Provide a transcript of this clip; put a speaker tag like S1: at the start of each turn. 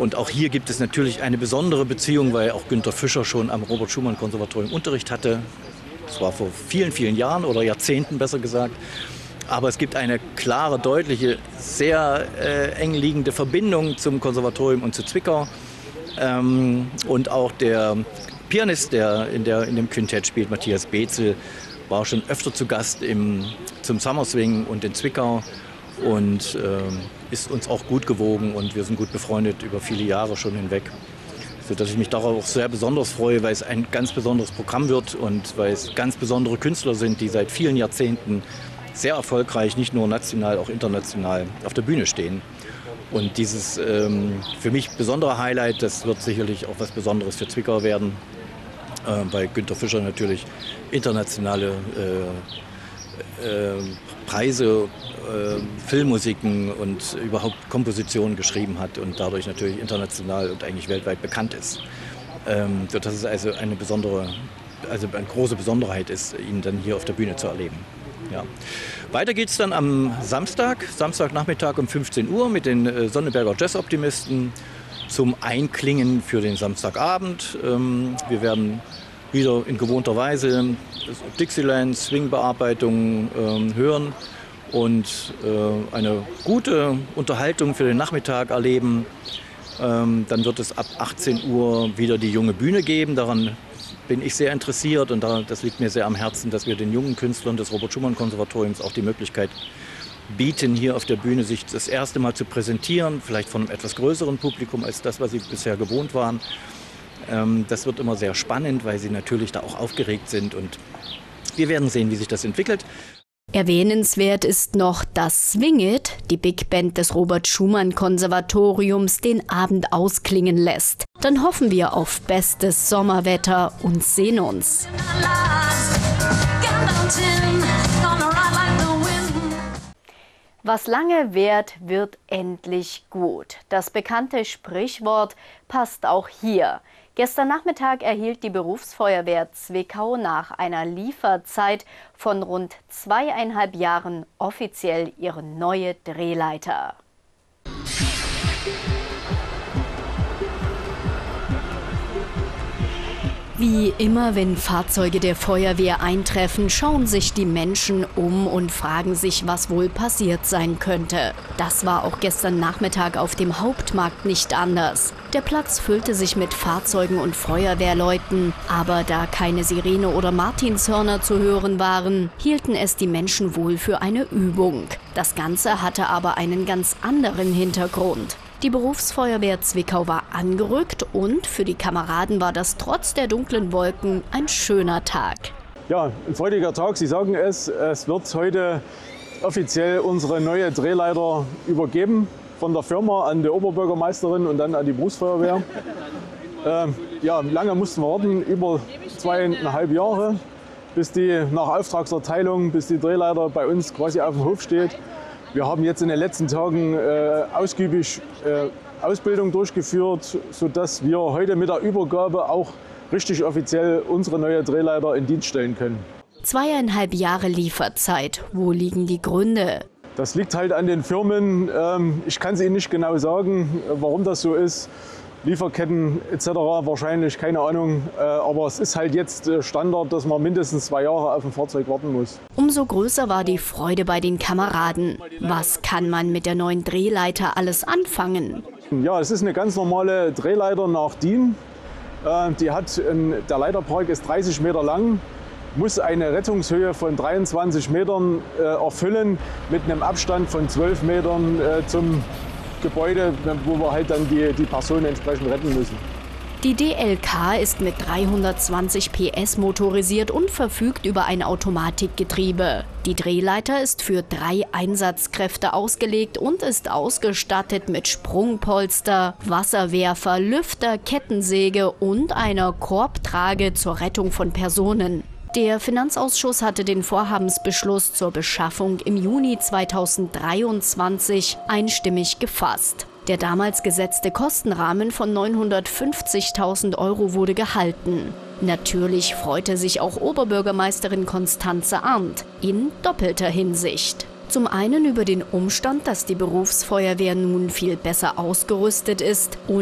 S1: Und auch hier gibt es natürlich eine besondere Beziehung, weil auch Günter Fischer schon am Robert-Schumann-Konservatorium Unterricht hatte. Das war vor vielen, vielen Jahren oder Jahrzehnten besser gesagt. Aber es gibt eine klare, deutliche, sehr eng liegende Verbindung zum Konservatorium und zu Zwickau. Und auch der Pianist, der in dem Quintett spielt, Matthias Bezel, war schon öfter zu Gast zum Summer Swing und in Zwickau und ist uns auch gut gewogen und wir sind gut befreundet über viele Jahre schon hinweg. Sodass ich mich darauf auch sehr besonders freue, weil es ein ganz besonderes Programm wird und weil es ganz besondere Künstler sind, die seit vielen Jahrzehnten sehr erfolgreich, nicht nur national, auch international auf der Bühne stehen. Und dieses für mich besondere Highlight, das wird sicherlich auch was Besonderes für Zwickau werden, weil Günter Fischer natürlich internationale Preise, Filmmusiken und überhaupt Kompositionen geschrieben hat und dadurch natürlich international und eigentlich weltweit bekannt ist. Dass es also eine große Besonderheit ist, ihn dann hier auf der Bühne zu erleben. Ja. Weiter geht es dann am Samstagnachmittag um 15 Uhr mit den Sonneberger Jazzoptimisten zum Einklingen für den Samstagabend. Wir werden wieder in gewohnter Weise Dixieland, Swing-Bearbeitung hören und eine gute Unterhaltung für den Nachmittag erleben. Dann wird es ab 18 Uhr wieder die junge Bühne geben. Daran bin ich sehr interessiert und das liegt mir sehr am Herzen, dass wir den jungen Künstlern des Robert-Schumann-Konservatoriums auch die Möglichkeit bieten, hier auf der Bühne sich das erste Mal zu präsentieren, vielleicht von einem etwas größeren Publikum als das, was sie bisher gewohnt waren. Das wird immer sehr spannend, weil sie natürlich da auch aufgeregt sind und wir werden sehen, wie sich das entwickelt.
S2: Erwähnenswert ist noch, dass Swing It, die Big Band des Robert-Schumann-Konservatoriums, den Abend ausklingen lässt. Dann hoffen wir auf bestes Sommerwetter und sehen uns. Was lange währt, wird endlich gut. Das bekannte Sprichwort passt auch hier. Gestern Nachmittag erhielt die Berufsfeuerwehr Zwickau nach einer Lieferzeit von rund 2,5 Jahren offiziell ihre neue Drehleiter. Wie immer, wenn Fahrzeuge der Feuerwehr eintreffen, schauen sich die Menschen um und fragen sich, was wohl passiert sein könnte. Das war auch gestern Nachmittag auf dem Hauptmarkt nicht anders. Der Platz füllte sich mit Fahrzeugen und Feuerwehrleuten, aber da keine Sirene oder Martinshörner zu hören waren, hielten es die Menschen wohl für eine Übung. Das Ganze hatte aber einen ganz anderen Hintergrund. Die Berufsfeuerwehr Zwickau war angerückt und für die Kameraden war das trotz der dunklen Wolken ein schöner Tag.
S3: Ja, ein freudiger Tag, Sie sagen es. Es wird heute offiziell unsere neue Drehleiter übergeben von der Firma an die Oberbürgermeisterin und dann an die Berufsfeuerwehr. Lange mussten wir warten, über 2,5 Jahre, bis die nach Auftragserteilung, bis die Drehleiter bei uns quasi auf dem Hof steht. Wir haben jetzt in den letzten Tagen ausgiebig Ausbildung durchgeführt, sodass wir heute mit der Übergabe auch richtig offiziell unsere neue Drehleiter in Dienst stellen können.
S2: 2,5 Jahre Lieferzeit. Wo liegen die Gründe?
S3: Das liegt halt an den Firmen. Ich kann es Ihnen nicht genau sagen, warum das so ist. Lieferketten etc. wahrscheinlich, keine Ahnung. Aber es ist halt jetzt Standard, dass man mindestens 2 Jahre auf ein Fahrzeug warten muss.
S2: Umso größer war die Freude bei den Kameraden. Was kann man mit der neuen Drehleiter alles anfangen?
S3: Ja, es ist eine ganz normale Drehleiter nach DIN. Der Leiterpark ist 30 Meter lang, muss eine Rettungshöhe von 23 Metern erfüllen, mit einem Abstand von 12 Metern zum Gebäude, wo wir halt dann die Personen entsprechend retten müssen.
S2: Die DLK ist mit 320 PS motorisiert und verfügt über ein Automatikgetriebe. Die Drehleiter ist für 3 Einsatzkräfte ausgelegt und ist ausgestattet mit Sprungpolster, Wasserwerfer, Lüfter, Kettensäge und einer Korbtrage zur Rettung von Personen. Der Finanzausschuss hatte den Vorhabensbeschluss zur Beschaffung im Juni 2023 einstimmig gefasst. Der damals gesetzte Kostenrahmen von 950.000 € wurde gehalten. Natürlich freute sich auch Oberbürgermeisterin Constanze Arndt in doppelter Hinsicht. Zum einen über den Umstand, dass die Berufsfeuerwehr nun viel besser ausgerüstet ist